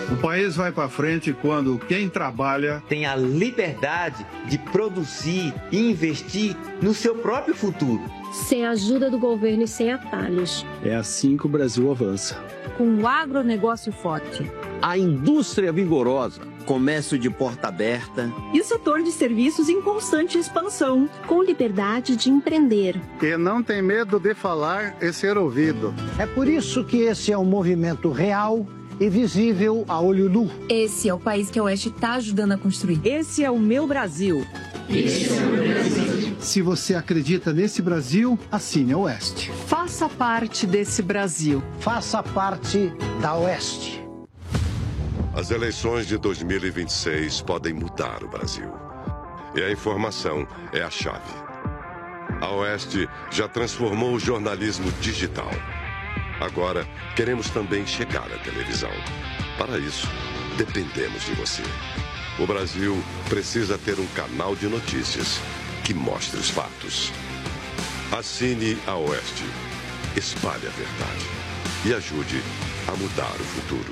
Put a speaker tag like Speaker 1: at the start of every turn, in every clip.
Speaker 1: O país vai para frente quando quem trabalha
Speaker 2: tem a liberdade de produzir e investir no seu próprio futuro.
Speaker 3: Sem a ajuda do governo e sem atalhos.
Speaker 4: É assim que o Brasil avança.
Speaker 5: Com o agronegócio forte.
Speaker 6: A indústria vigorosa. Comércio de porta aberta.
Speaker 7: E o setor de serviços em constante expansão.
Speaker 3: Com liberdade de empreender.
Speaker 8: E não tem medo de falar e ser ouvido.
Speaker 9: É por isso que esse é um movimento real e visível a olho nu.
Speaker 10: Esse é o país que a Oeste está ajudando a construir.
Speaker 5: Esse é o meu Brasil.
Speaker 11: Esse é o meu Brasil.
Speaker 12: Se você acredita nesse Brasil, assine a Oeste.
Speaker 13: Faça parte desse Brasil.
Speaker 9: Faça parte da Oeste.
Speaker 14: As eleições de 2026 podem mudar o Brasil. E a informação é a chave. A Oeste já transformou o jornalismo digital. Agora, queremos também chegar à televisão. Para isso, dependemos de você. O Brasil precisa ter um canal de notícias que mostre os fatos. Assine a Oeste, espalhe a verdade e ajude a mudar o futuro.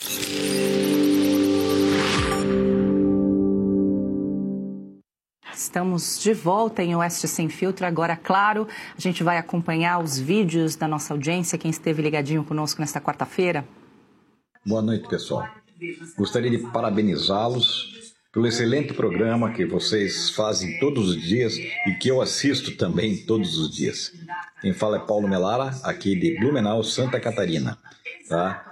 Speaker 15: Estamos de volta em Oeste Sem Filtro. Agora, claro, a gente vai acompanhar os vídeos da nossa audiência. Quem esteve ligadinho conosco nesta quarta-feira.
Speaker 16: Boa noite, pessoal. Gostaria de parabenizá-los pelo excelente programa que vocês fazem todos os dias e que eu assisto também todos os dias. Quem fala é Paulo Melara, aqui de Blumenau, Santa Catarina. Tá?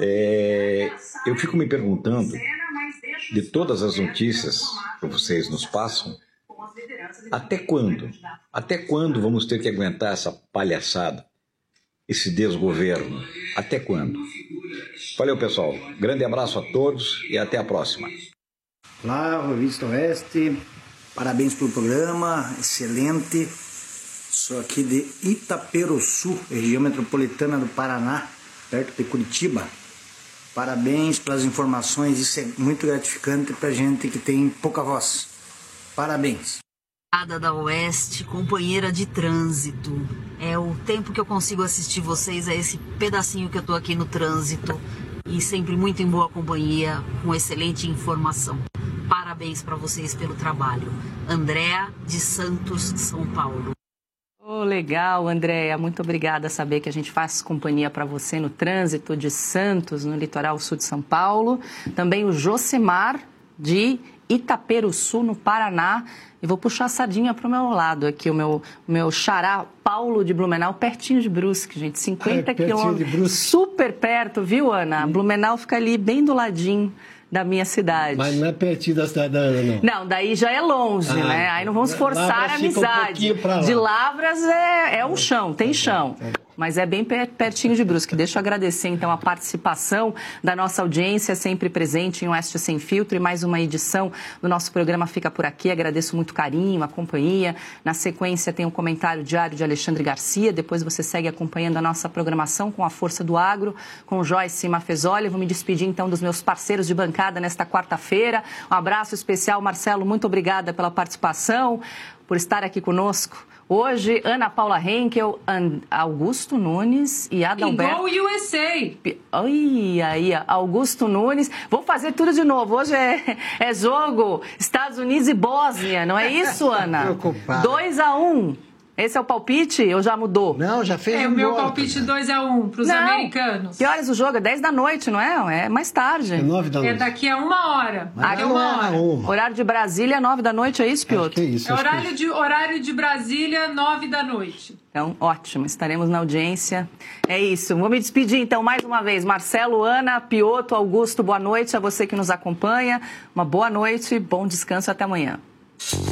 Speaker 16: Eu fico me perguntando, de todas as notícias que vocês nos passam, até quando? Até quando vamos ter que aguentar essa palhaçada, esse desgoverno? Até quando? Valeu, pessoal. Grande abraço a todos e até a próxima.
Speaker 17: Olá, Revista Oeste. Parabéns pelo programa, excelente. Sou aqui de Itaperuçu, região metropolitana do Paraná, perto de Curitiba. Parabéns pelas informações, isso é muito gratificante pra gente que tem pouca voz. Parabéns.
Speaker 18: Da Oeste, companheira de trânsito. É o tempo que eu consigo assistir vocês, é esse pedacinho que eu tô aqui no trânsito e sempre muito em boa companhia, com excelente informação. Parabéns para vocês pelo trabalho. Andréa de Santos, São Paulo.
Speaker 15: Oh, legal, Andréa. Muito obrigada a saber que a gente faz companhia para você no trânsito de Santos, no litoral sul de São Paulo. Também o Josemar, de Itaperuçu, no Paraná. E vou puxar a sardinha para o meu lado aqui, o meu xará, Paulo de Blumenau, pertinho de Brusque, gente, 50 quilômetros, super perto, viu, Ana? Blumenau fica ali bem do ladinho da minha cidade.
Speaker 19: Mas não é pertinho da cidade da Ana, não.
Speaker 15: Não, daí já é longe, né? Aí não vamos forçar a amizade. De Lavras é um chão, tem chão. Mas é bem pertinho de Brusque. Deixa eu agradecer, então, a participação da nossa audiência, sempre presente em Oeste Sem Filtro, e mais uma edição do nosso programa fica por aqui. Agradeço muito o carinho, a companhia. Na sequência, tem um comentário diário de Alexandre Garcia. Depois você segue acompanhando a nossa programação com a Força do Agro, com Joyce Mafezoli. Vou me despedir, então, dos meus parceiros de bancada nesta quarta-feira. Um abraço especial, Marcelo. Muito obrigada pela participação, por estar aqui conosco. Hoje, Ana Paula Henkel, Augusto Nunes e Adalberto...
Speaker 20: Igual o USA!
Speaker 15: Aí, Augusto Nunes. Vou fazer tudo de novo. Hoje é jogo Estados Unidos e Bósnia, não é isso, Ana? 2-1. Esse é o palpite ou já mudou?
Speaker 19: Não, já fez
Speaker 20: o meu palpite 2-1 para os americanos.
Speaker 15: Que horas o jogo? É 10 da noite, não é? É mais tarde.
Speaker 19: É 9 da noite.
Speaker 20: É daqui a 1 hora.
Speaker 15: Daqui a 1 hora. Horário de Brasília, 9 da noite, é isso, Piotr?
Speaker 19: Que é isso.
Speaker 20: Horário de Brasília, 9 da noite.
Speaker 15: Então, ótimo, estaremos na audiência. É isso, vou me despedir então mais uma vez. Marcelo, Ana, Piotr, Augusto, boa noite a você que nos acompanha. Uma boa noite, bom descanso, até amanhã.